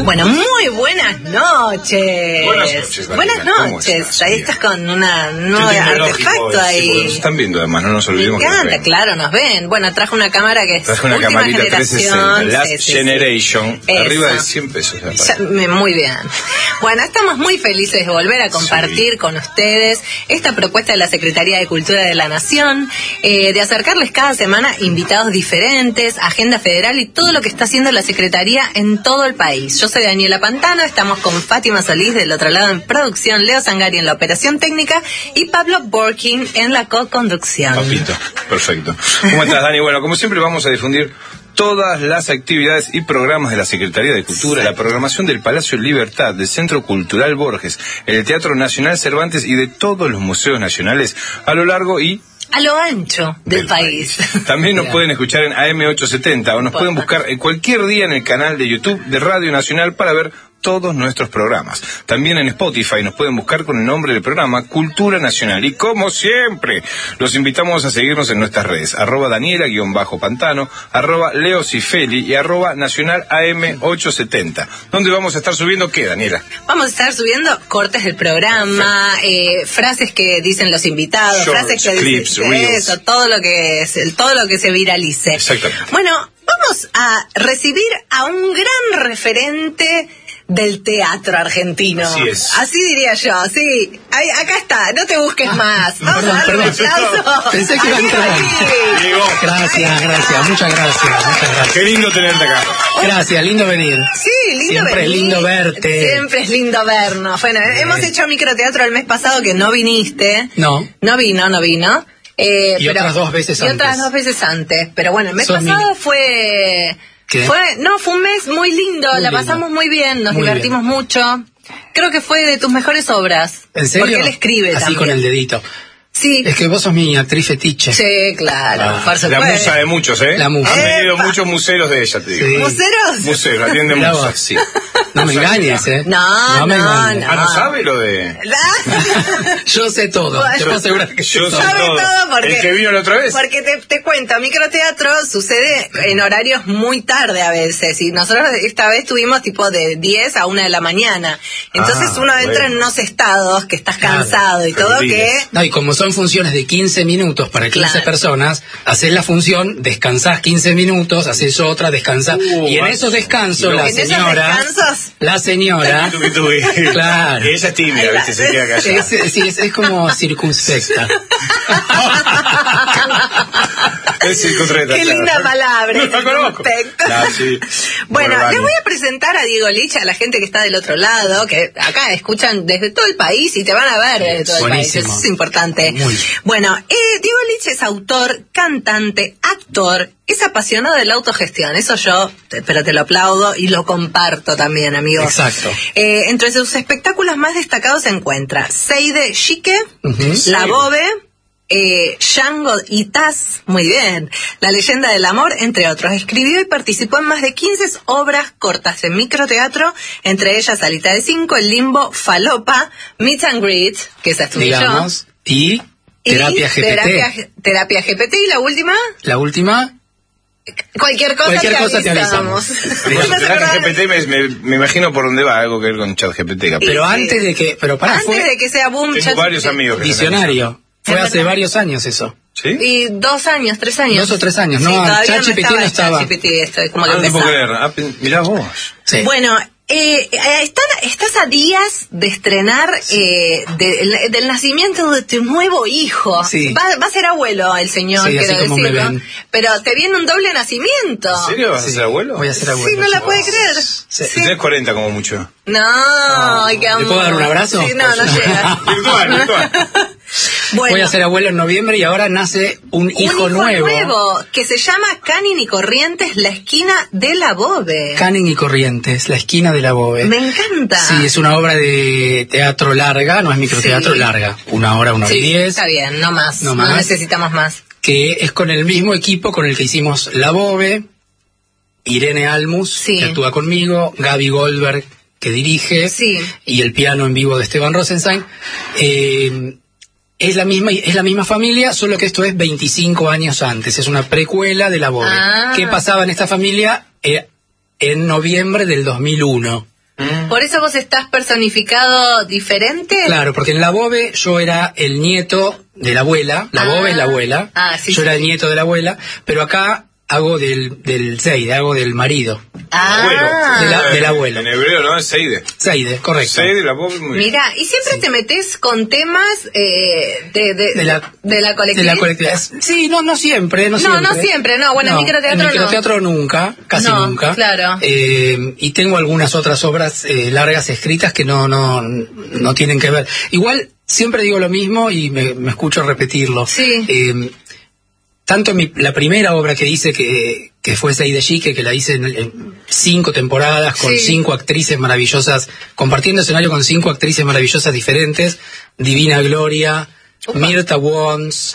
Bueno, muy buenas noches. Buenas noches, Buenas noches. Ahí estás con un artefacto ahí. Sí, nos están viendo además, no nos olvidemos. Me encanta, claro, nos ven. Bueno, trajo una cámara que es trajo una última camarita generación. 360, Last Generation, arriba de 100 pesos. Muy bien. Bueno, estamos muy felices de volver a compartir con ustedes esta propuesta de la Secretaría de Cultura de la Nación, de acercarles cada semana invitados diferentes, agenda federal y todo lo que está haciendo la Secretaría en todo el país. Yo soy Daniela Pantano, estamos con Fátima Solís del otro lado en producción, Leo Sangari en la operación técnica y Pablo Borkin en la co-conducción. Papito, perfecto. ¿Cómo estás, Dani? Bueno, como siempre vamos a difundir todas las actividades y programas de la Secretaría de Cultura, la programación del Palacio Libertad, del Centro Cultural Borges, el Teatro Nacional Cervantes y de todos los museos nacionales a lo largo y a lo ancho del país. También nos pueden escuchar en AM870 o nos pueden buscar en cualquier día en el canal de YouTube de Radio Nacional para ver todos nuestros programas. También en Spotify nos pueden buscar con el nombre del programa Cultura Nacional. Y como siempre, los invitamos a seguirnos en nuestras redes, @Daniela_Pantano, @Leocifeli y @Nacional AM870. ¿Dónde vamos a estar subiendo qué, Daniela? Vamos a estar subiendo cortes del programa, frases que dicen los invitados, shorts, frases que clips, dicen eso, todo lo que se viralice. Exactamente. Bueno, vamos a recibir a un gran referente del teatro argentino. Así es. Así diría yo, sí. Acá está, no te busques más. Vamos a darle un aplauso. Pensé que iba a entrar. Gracias, muchas gracias. Qué lindo tenerte acá. Gracias, lindo venir. Sí, lindo Siempre venir. es lindo verte. Siempre es lindo vernos. Bueno, hemos hecho microteatro el mes pasado que no viniste. No vino. Y otras dos veces antes. Pero bueno, el mes pasado fue... ¿Qué? Fue un mes muy lindo, la pasamos muy bien, nos divertimos mucho. Creo que fue de tus mejores obras. ¿En serio? Porque él escribe así también. Con el dedito. Sí. Es que vos sos mi actriz fetiche. Sí, claro. La musa de muchos, ¿eh? La musa. Han venido muchos museros de ella, te digo. Sí. ¿Museros? Museros, atiende musas, sí. No me engañes, ¿eh? No me engañes. Ah, ¿no sabe lo de...? Yo sé todo. Te puedo asegurar que Yo sé sabe todo porque... ¿El que vino la otra vez? Porque te cuento, microteatro sucede en horarios muy tarde a veces. Y nosotros esta vez tuvimos tipo de 10 a 1 de la mañana. Entonces uno entra en unos estados que estás cansado y todo que... No, y como son funciones de 15 minutos para 15 personas, haces la función, descansás 15 minutos, haces otra, descansás. Y en esos descansos, la señora, claro. Y ella es tímida, ¿viste? Se queda callada. Es como circunspecta. Es circunspecta. Qué linda palabra. No la conozco. Sí. Bueno, les voy a presentar a Diego Lich, a la gente que está del otro lado, que acá escuchan desde todo el país y te van a ver desde todo el país. Eso es importante. Bueno, Diego Lich es autor, cantante, actor, es apasionado de la autogestión. Eso yo, pero te lo aplaudo y lo comparto también, amigos. Exacto. Entre sus espectáculos más destacados se encuentra Seide Chique, La Bobe, Django y Taz, muy bien, La Leyenda del Amor, entre otros. Escribió y participó en más de 15 obras cortas en microteatro, entre ellas Salita de 5, El Limbo, Falopa, Meet and Greet, que esa estuve yo, y Terapia GPT. Terapia GPT, y la última. Cualquier cosa te avisamos. Terapia GPT me imagino por dónde va, algo que ver con ChatGPT. Pero antes de que sea boom, tengo varios amigos. Visionario. Fue hace varios años eso. ¿Sí? Y 2 años, 3 años. 2 o 3 años, no, ChatGPT no estaba. No puedo creer. Mirá vos. Sí. Bueno, estás a días de estrenar del nacimiento de tu nuevo hijo. Sí. Va a ser abuelo el señor, quiero decirlo. Pero te viene un doble nacimiento. ¿En serio vas a ser abuelo? Voy a ser abuelo. Sí, no la puede creer. Sí. Tienes 40 como mucho. No, qué amor. ¿Le puedo dar un abrazo? Sí, no llega. Virtual. Bueno, voy a ser abuelo en noviembre y ahora nace un hijo nuevo que se llama Canning y Corrientes, la esquina de la Bobe. Canning y Corrientes, la esquina de la Bobe. Me encanta. Sí, es una obra de teatro larga, no es microteatro, larga. 1 hora, 1 hora y 10. Está bien, no más. No necesitamos más. Que es con el mismo equipo con el que hicimos La Bobe, Irene Almus, que actúa conmigo, Gaby Goldberg, que dirige, y el piano en vivo de Esteban Rosenstein. Es la misma familia, solo que esto es 25 años antes. Es una precuela de La Bobe. ¿Qué pasaba en esta familia en noviembre del 2001? ¿Por eso vos estás personificado diferente? Claro, porque en la Bove yo era el nieto de la abuela. La Bove es la abuela. Yo era el nieto de la abuela, pero acá hago del Seide, hago del marido. Del abuelo. En hebreo, ¿no? Es Seide. Seide, correcto. Seide, la Bove, muy bien. Mira, y siempre te metes con temas de la colectividad. De la colectividad. Sí, no siempre. No siempre, bueno, en microteatro no. En microteatro nunca, casi nunca. Claro. Y tengo algunas otras obras largas escritas que no tienen que ver. Igual, siempre digo lo mismo y me escucho repetirlo. Sí. Tanto la primera obra que hice, que fue Seide Chique, que la hice en 5 temporadas, con 5 actrices maravillosas, compartiendo escenario con 5 actrices maravillosas diferentes, Divina Gloria, Mirta Wons,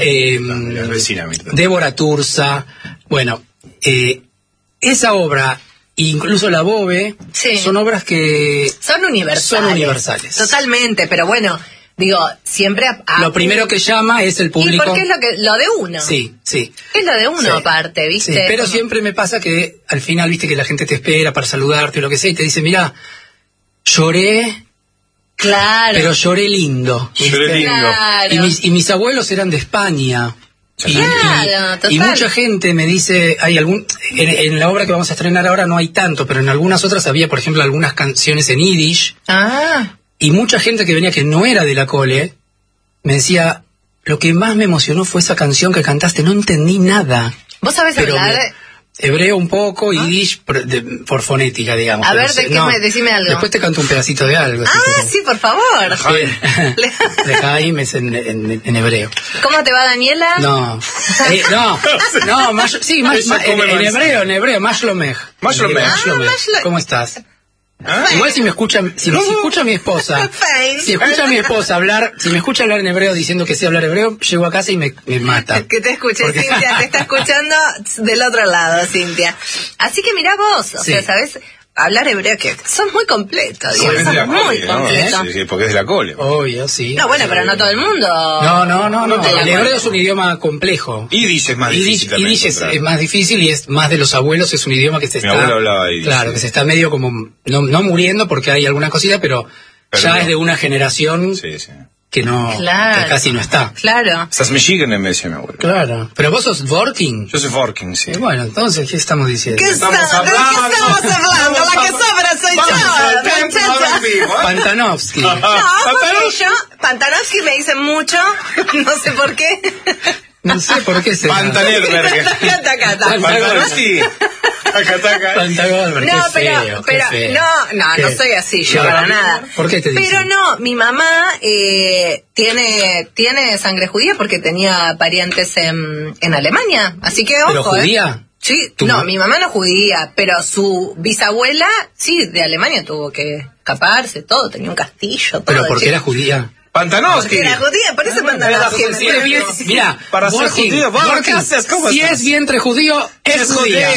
Débora Tursa. Bueno, esa obra, incluso la Bove, son obras que... Son universales. Totalmente, pero bueno... Digo, siempre... lo primero que llama es el público... ¿Y porque es lo de uno? Sí. Es lo de uno aparte, ¿viste? Sí, pero siempre me pasa que al final, ¿viste? Que la gente te espera para saludarte o lo que sea y te dice, mira, lloré... Claro. Pero lloré lindo. Lloré lindo. Claro. Y mis abuelos eran de España. Y mucha gente me dice, en la obra que vamos a estrenar ahora no hay tanto, pero en algunas otras había, por ejemplo, algunas canciones en Yiddish. Y mucha gente que venía que no era de la Cole me decía, lo que más me emocionó fue esa canción que cantaste, no entendí nada. ¿Vos sabés hablar? Hebreo un poco y Yiddish por fonética, digamos. A ver, decime algo. Después te canto un pedacito de algo. Sí, por favor. Lejaim es en hebreo. ¿Cómo te va, Daniela? En hebreo, Mashlomech. ¿Cómo estás? Igual si me escucha mi esposa, si me escucha hablar en hebreo diciendo que sé hablar hebreo, llego a casa y me mata. Que te escuche, porque... Cintia, te está escuchando del otro lado, Cintia. Así que mirá vos, o sea, ¿sabés? Hablar hebreo, que son muy completos, muy completos. Sí, porque es de la Cole. Obvio, sí. No, bueno, pero no todo el mundo. No. El hebreo es un idioma complejo. Yiddish es más difícil. Yiddish es más difícil y es más de los abuelos, es un idioma que se está... Mi abuelo hablaba Yiddish. Claro, que se está medio como... No muriendo porque hay alguna cosita, pero ya es de una generación... Sí. Que no, que casi no está. Claro. Estás Michigan, me decía mi abuelo. Claro. Pero vos sos Vorking. Yo soy Vorking, sí. Bueno, entonces, ¿qué estamos diciendo? ¿Qué estamos hablando? La que sobra soy yo. Pantanovsky. Pantanovsky me dice mucho, no sé por qué. No sé por qué se... Pantanerberg. Pantanovsky. No, pero no soy así yo para nada. ¿Por qué te dices? Pero no, mi mamá tiene sangre judía porque tenía parientes en Alemania, así que ojo. ¿Pero judía? Sí, mi mamá no judía, pero su bisabuela sí, de Alemania tuvo que escaparse, todo, tenía un castillo, todo. ¿Pero por qué era judía? Pantanovsky. Porque era judía, por eso Pantanovsky. Mira, para ser judío, si es vientre judío, es judía.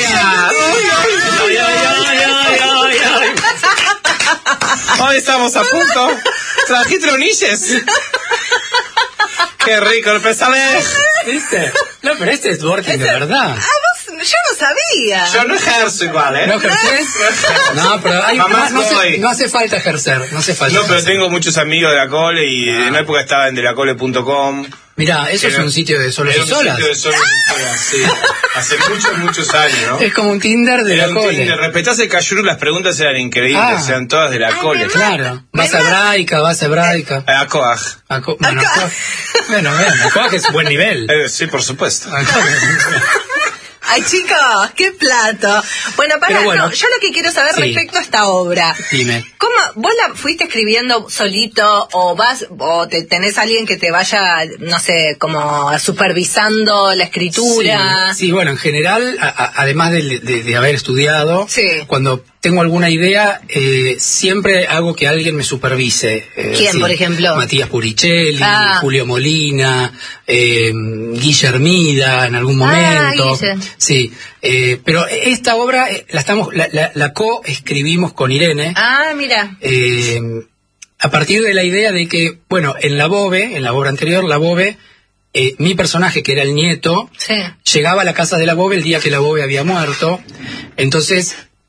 Hoy estamos a punto. ¿Trajiste lonillas? Qué rico el pesadez. ¿Viste? No, pero este es Vorking de verdad. Yo no sabía. Yo no ejerzo igual, ¿eh? ¿No ejerces? No, pero no hace falta ejercer. No, pero tengo muchos amigos de la Cole y en una época estaba en delacole.com. Mirá, eso es un sitio de solos y solas. Es un sitio de solos y solas, sí. Hace muchos años, ¿no? Es como un Tinder de la Cole. Respetás el cayuru, las preguntas eran increíbles, eran todas de la Cole. Claro. Vas hebraica. A Coaj. Bueno, Coaj es buen nivel. Sí, por supuesto. Ay, chicos, qué plato. Bueno, yo lo que quiero saber respecto a esta obra. Dime. ¿Cómo vos la fuiste escribiendo solito o tenés alguien que te vaya, no sé, como supervisando la escritura? Sí, bueno, en general, además de haber estudiado, cuando tengo alguna idea, siempre hago que alguien me supervise. ¿Quién, por ejemplo? Matías Puricelli, Julio Molina, Guillermida en algún momento. Sí, pero esta obra la co-escribimos con Irene. Mira. A partir de la idea de que, bueno, en la obra anterior, la Bove, mi personaje, que era el nieto, llegaba a la casa de la Bove el día que la Bove había muerto. Entonces,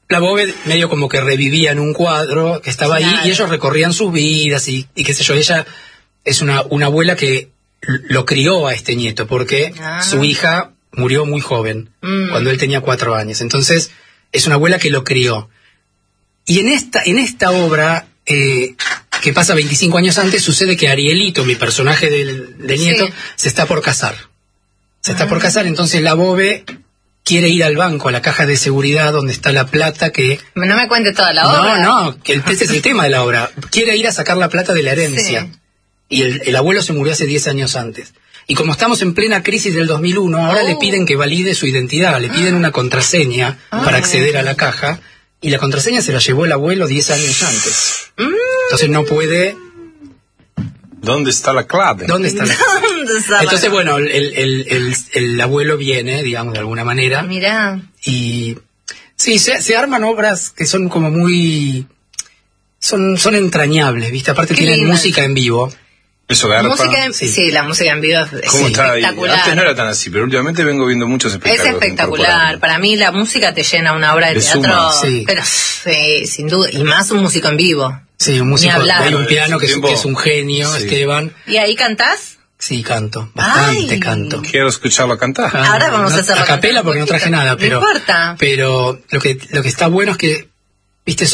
la Bobe medio como que revivía en un cuadro que estaba ahí, y ellos recorrían sus vidas y qué sé yo. Ella es una abuela que lo crió a este nieto, porque su hija murió muy joven, cuando él tenía 4 años. Entonces, es una abuela que lo crió. Y en esta obra, que pasa 25 años antes, sucede que Arielito, mi personaje del nieto, se está por casar. Entonces la Bobe quiere ir al banco, a la caja de seguridad donde está la plata que... No me cuente toda la obra. No, que ese es el tema de la obra. Quiere ir a sacar la plata de la herencia. Sí. Y el abuelo se murió hace 10 años antes. Y como estamos en plena crisis del 2001, ahora le piden que valide su identidad, le piden una contraseña para acceder a la caja, y la contraseña se la llevó el abuelo 10 años antes. Entonces no puede... ¿Dónde está la clave? Entonces, bueno, el abuelo viene, digamos, de alguna manera. Mirá. Y sí, se arman obras que son como muy... Son entrañables, ¿viste? Aparte tienen música en vivo. Eso garpa. Sí, la música en vivo es espectacular. Antes no era tan así, pero últimamente vengo viendo muchos espectáculos. Es espectacular. Para mí la música te llena una obra de teatro. Pero sin duda. Y más un músico en vivo. Sí, un músico. Hay un piano que es un genio, Esteban. ¿Y ahí cantás? Sí, canto. Bastante canto. Quiero escucharlo cantar. Ahora vamos a hacerlo. A capela porque no traje nada, pero... No importa. Pero lo que está bueno es que, viste,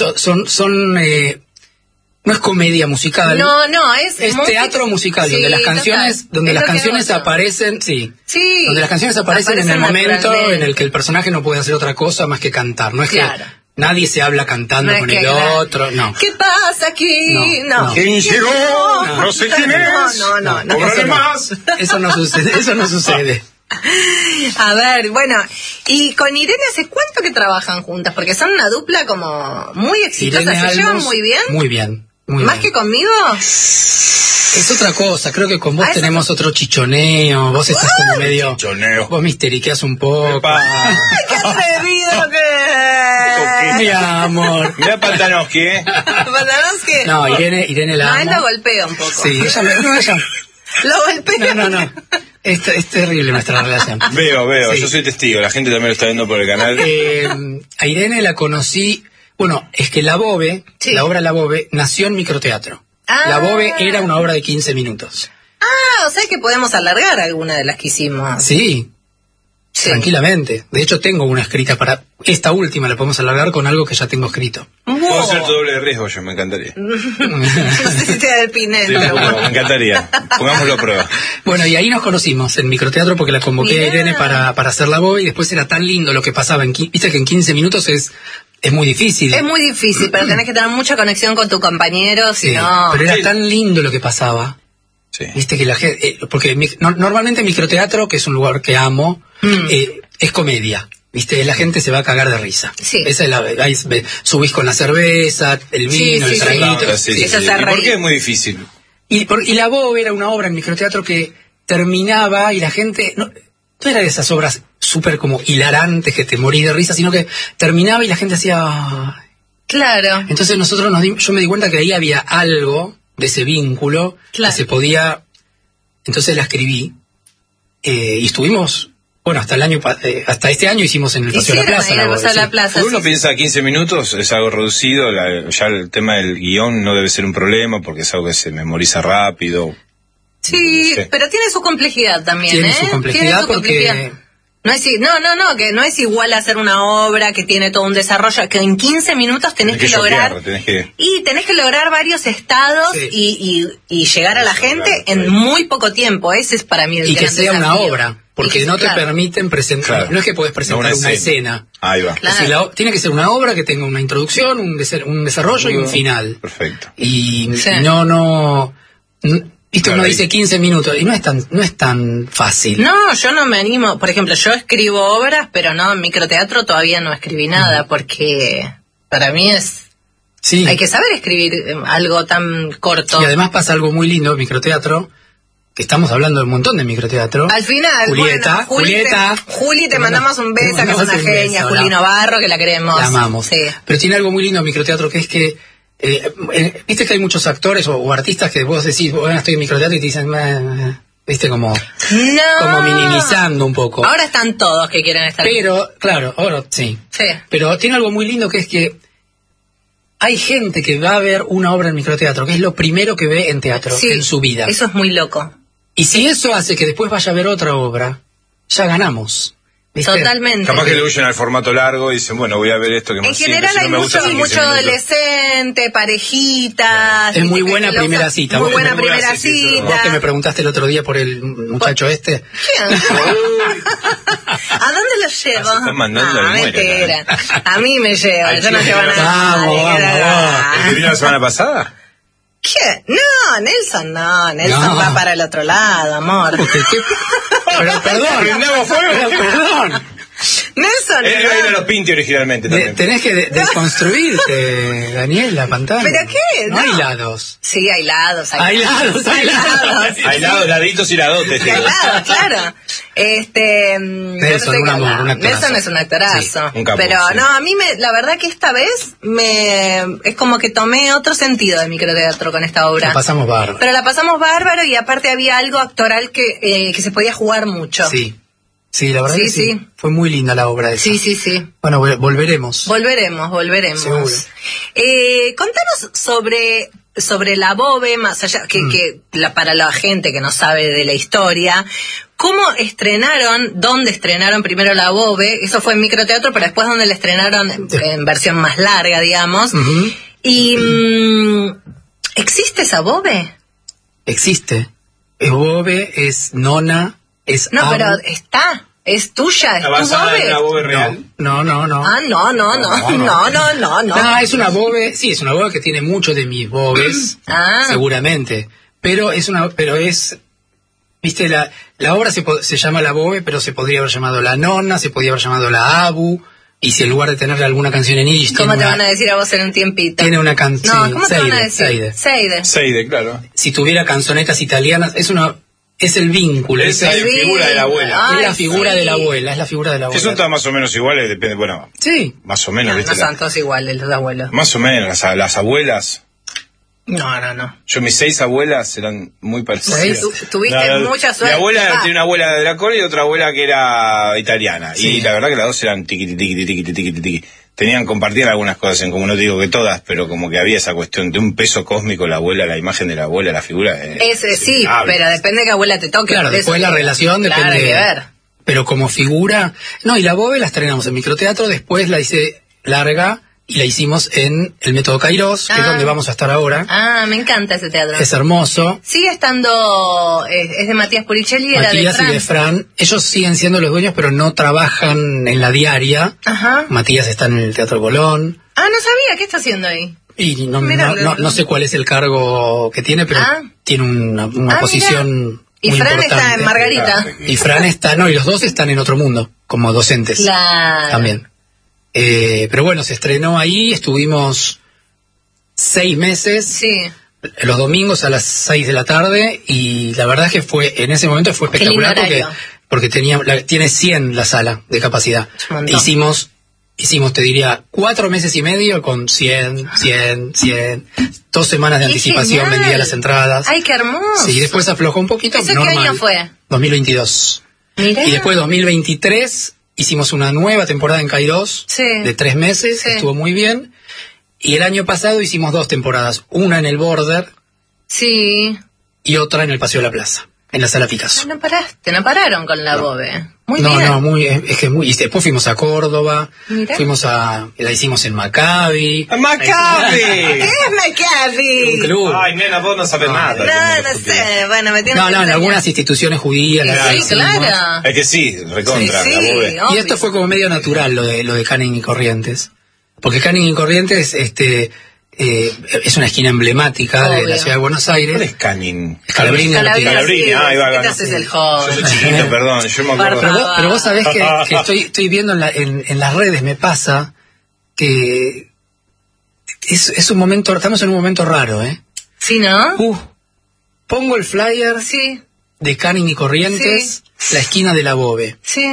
no es comedia musical. No, es teatro musical, donde las canciones aparecen, donde las canciones aparecen en el momento en el que el personaje no puede hacer otra cosa más que cantar. No es que nadie se habla cantando con el otro, no. ¿Qué pasa aquí? No. ¿Quién llegó? No sé quién es. No. Eso no sucede. A ver, bueno, y con Irene, ¿hace cuánto que trabajan juntas? Porque son una dupla como muy exitosa, ¿se llevan muy bien? Muy bien. ¿Más que conmigo? Es otra cosa, creo que con vos tenemos otro chichoneo, vos estás como medio... Chichoneo. Vos misteriqueas un poco. ¡Ay, qué atrevido que es! Mi amor. Mira Pantanovsky, ¿Pantanovsky? No, Irene la amo. No, él la golpea un poco. Sí, ella ¿Lo golpea? No. Es terrible nuestra relación. Veo, yo soy testigo, la gente también lo está viendo por el canal. A Irene la conocí... Bueno, es que la Bobe, la obra La Bobe, nació en microteatro. La Bobe era una obra de 15 minutos. O sea que podemos alargar alguna de las que hicimos. Sí, tranquilamente. De hecho, tengo una escrita para... Esta última la podemos alargar con algo que ya tengo escrito. Puedo hacer tu doble de riesgo, yo me encantaría. del Pinel. Me encantaría. Pongámoslo a prueba. Bueno, y ahí nos conocimos en microteatro porque la convoqué a Irene para hacer La Bobe, y después era tan lindo lo que pasaba. Viste que en 15 minutos es muy difícil. Es muy difícil, pero tenés que tener mucha conexión con tu compañero, si no... Pero era tan lindo lo que pasaba. Sí. Viste que la gente... porque normalmente microteatro, que es un lugar que amo, es comedia. Viste, la gente se va a cagar de risa. Sí. Esa es ahí subís con la cerveza, el vino, el traguito. ¿Y por qué es muy difícil? Y La Bobe era una obra en microteatro que terminaba y la gente... No era de esas obras súper como hilarantes que te morís de risa, sino que terminaba y la gente hacía... Claro. Entonces yo me di cuenta que ahí había algo de ese vínculo que se podía... Entonces la escribí y estuvimos... Bueno, hasta este año hicimos en el Paseo de la Plaza. Uno piensa 15 minutos, es algo reducido, ya el tema del guión no debe ser un problema porque es algo que se memoriza rápido. Sí, pero tiene su complejidad también, Tiene su complejidad porque... No, que no es igual hacer una obra que tiene todo un desarrollo, que en 15 minutos tenés que lograr... Y tenés que lograr varios estados y llegar a la gente en muy poco tiempo. Ese es para mí el gran desafío. Y que sea una obra, porque no te permiten presentar... Claro. No es que podés presentar una escena. Ahí va. Claro. Tiene que ser una obra que tenga una introducción, un desarrollo y un final. Perfecto. Y no Viste, uno dice 15 minutos y no es tan fácil. No, yo no me animo. Por ejemplo, yo escribo obras, pero no, en microteatro todavía no escribí nada, porque para mí hay que saber escribir algo tan corto. Y además pasa algo muy lindo en microteatro, que estamos hablando de un montón de microteatro. Al final, Julieta, Juli, te mandamos un beso, que es una genia, Juli Navarro, que la queremos. La amamos. Sí. Pero tiene algo muy lindo en microteatro, que es que viste que hay muchos actores o artistas que vos decís, bueno, estoy en microteatro, y te dicen, ¿viste? Como minimizando un poco. Ahora están todos que quieren estar. Pero, claro, ahora sí. Pero tiene algo muy lindo que es que hay gente que va a ver una obra en microteatro, que es lo primero que ve en teatro en su vida. Eso es muy loco. Y si eso hace que después vaya a ver otra obra, ya ganamos. ¿Viste? Totalmente. Capaz que le huyen al formato largo y dicen, bueno, voy a ver esto que más simple. En general hay mucho adolescente, parejitas. Es muy buena primera cita. Muy buena primera cita. Vos que me preguntaste el otro día por el muchacho este. ¿Quién? ¿A dónde lo llevo? Se están mandando mentira. A mí me lleva, yo no llevo nada. Vamos. ¿El que vino la semana pasada? ¿Qué? No, Nelson va para el otro lado, amor. Pero perdón. Perdón. Nelson. Él iba a ir a los Pinti originalmente también. Tenés que desconstruirte, Daniela Pantano. ¿Pero qué? No hay lados. Sí, hay lados. Hay lados. Hay lados, laditos y ladotes. Hay lados, claro. Nelson, un amor, un actorazo. Nelson es un actorazo. Sí, un capo, pero sí. no, a mí la verdad que esta vez es como que tomé otro sentido de microteatro con esta obra. La pasamos bárbaro. Pero la pasamos bárbaro y aparte había algo actoral que se podía jugar mucho. Sí, la verdad que sí. Fue muy linda la obra esa. Sí. Bueno, volveremos. Volveremos. Seguro. Contanos sobre la Bove, más allá para la gente que no sabe de la historia, dónde estrenaron primero la Bove, eso fue en microteatro, pero después donde la estrenaron en versión más larga, digamos. Uh-huh. Y ¿existe esa Bove? Existe. Bove es nona. Pero está. ¿Es tuya? ¿Es tu Bove? ¿Una Bove real? No. Ah, no. No, es una Bove, sí, es una Bove que tiene mucho de mis Boves, seguramente. Pero viste, la obra se llama La Bove, pero se podría haber llamado La Nonna, se podría haber llamado La Abu, y si en lugar de tenerle alguna canción en yiddish... ¿Cómo te van a decir a vos en un tiempito? Tiene una canción... No, ¿cómo te van a decir? Seide, claro. Si tuviera canzonetas italianas, es el vínculo. Es la figura de la abuela. Es la figura de la abuela, Que son todas más o menos iguales, depende, sí. Más o menos, ¿viste? No son todos iguales los abuelos. Más o menos, las abuelas... No. Yo, mis 6 abuelas eran muy parecidas. Tuviste mucha suerte. Mi abuela tenía una abuela de la Cora y otra abuela que era italiana. Sí. Y la verdad que las dos eran tiqui. Compartían algunas cosas en común, no digo que todas, pero como que había esa cuestión de un peso cósmico, la abuela, la imagen de la abuela, la figura. Sí, pero depende de qué abuela te toque. Claro, después la relación depende. Claro, hay que ver. Pero como figura... No, y la Bove la estrenamos en microteatro, después la hice larga y la hicimos en el Método Kairos, que es donde vamos a estar ahora. Me encanta ese teatro. Es hermoso. Sigue estando... Es de Matías Puricelli, era de Fran. Y de Fran. Ellos siguen siendo los dueños, pero no trabajan en la diaria. Ajá. Matías está en el Teatro Colón. No sabía. ¿Qué está haciendo ahí? Y no sé cuál es el cargo que tiene, pero tiene una posición... Y Fran está en Margarita. Y Fran está... No, y los dos están en Otro Mundo, como docentes. Claro. También. Pero bueno, se estrenó ahí, estuvimos 6 meses. Sí. Los domingos a las 6 de la tarde, y la verdad es que en ese momento fue espectacular porque tiene 100 la sala de capacidad. Hicimos, te diría, 4 meses y medio con 100, 2 semanas de anticipación, vendía las entradas. ¡Ay, qué hermoso! Sí, después aflojó un poquito. ¿Eso qué año fue? 2022. Mirá. Y después 2023 hicimos una nueva temporada en Kairos de 3 meses, estuvo muy bien. Y el año pasado hicimos 2 temporadas, una en el Border y otra en el Paseo de la Plaza, en la Sala Picasso. No pararon con la Bove. Muy bien. Y después fuimos a Córdoba, la hicimos en Maccabi. ¡Maccabi! ¿Qué es Maccabi? Un club. Ay, nena, vos no sabes nada. No sé, bueno, me en algunas instituciones judías. Sí, claro. Es que sí, recontra. Sí, la Bove. Y esto fue como medio natural, lo de Canning y Corrientes. Porque Canning y Corrientes, es una esquina emblemática de la ciudad de Buenos Aires. ¿Cuál es Canning? Calabrini, ahí va. ¿Qué te haces el joven? Yo soy chiquito, perdón, yo me acuerdo. Pero vos sabés que estoy viendo en las redes, me pasa que es un momento, estamos en un momento raro, ¿eh? Sí, ¿no? Pongo el flyer de Canning y Corrientes, la esquina de la Bove. Sí.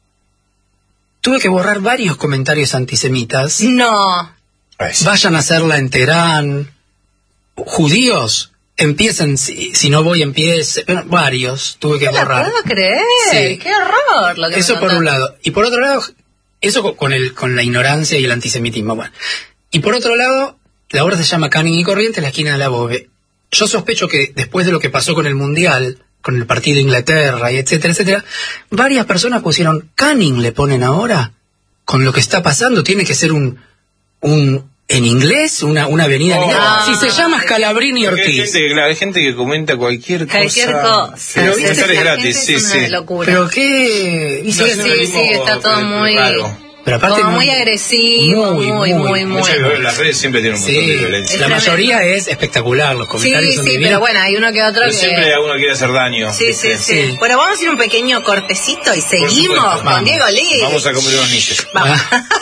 Tuve que borrar varios comentarios antisemitas. No. Vayan a hacerla en Teherán. Judíos, empiezan, si no voy, bueno, varios, tuve que borrar. No puedo creer, sí. Qué horror lo que eso por un lado. Y por otro lado, eso con la ignorancia y el antisemitismo. Bueno. Y por otro lado, la obra se llama Canning y Corrientes, la esquina de la Bove. Yo sospecho que después de lo que pasó con el Mundial, con el partido de Inglaterra y etcétera, etcétera, varias personas pusieron, Canning le ponen ahora, con lo que está pasando, tiene que ser un en inglés, una avenida en inglés. Si se llama Scalabrini Ortiz. Hay gente que comenta cualquier cosa. Pero es gratis, sí. Locura. Pero qué... Sí, está todo muy... Raro. Pero aparte como muy agresivo, muy. Las redes siempre tienen un montón de violencia. La mayoría es espectacular, los comentarios son divinos. Pero bueno, hay uno que otro pero siempre alguno quiere hacer daño. Sí. Bueno, vamos a ir un pequeño cortecito y seguimos con Diego Lee. Vamos a comer unos niches. Vamos.